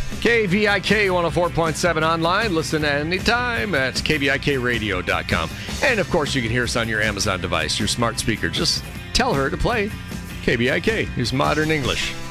KVIK 104.7 online. Listen anytime at KVIKradio.com. And, of course, you can hear us on your Amazon device, your smart speaker. Just tell her to play KVIK. Use modern English.